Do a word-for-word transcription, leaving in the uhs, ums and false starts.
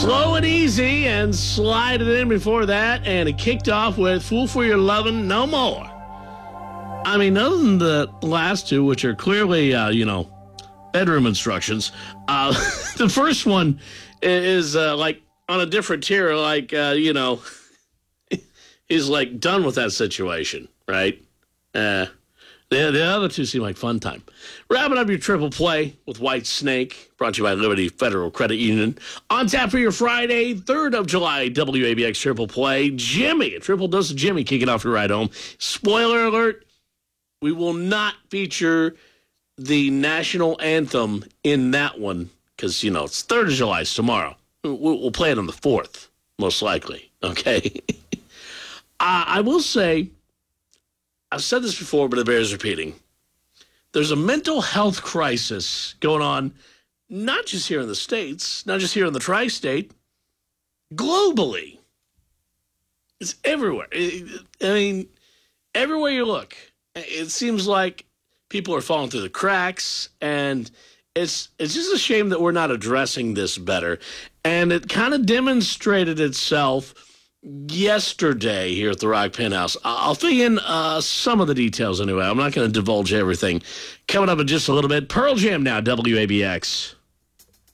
Slow and easy and slide it in before that, and it kicked off with Fool for Your Lovin' No More. I mean, other than the last two, which are clearly, uh, you know, bedroom instructions, uh, the first one is uh, like on a different tier, like, uh, you know, he's like done with that situation, right? Uh, the, the other two seem like fun time. Wrapping up your triple play with White Snake, brought to you by Liberty Federal Credit Union. On tap for your Friday, third of July, W A B X triple play. Jimmy, a triple dose of Jimmy kicking off your ride home. Spoiler alert, we will not feature the national anthem in that one because, you know, it's third of July, it's tomorrow. We'll, we'll play it on the fourth, most likely, okay? uh, I will say, I've said this before, but it bears repeating. There's a mental health crisis going on, not just here in the States, not just here in the tri-state, globally. It's everywhere. I mean, everywhere you look, it seems like people are falling through the cracks, and it's it's just a shame that we're not addressing this better. And it kind of demonstrated itself yesterday here at the Rock Penthouse. I'll fill you in uh, some of the details anyway. I'm not going to divulge everything. Coming up in just a little bit, Pearl Jam now, W A B X.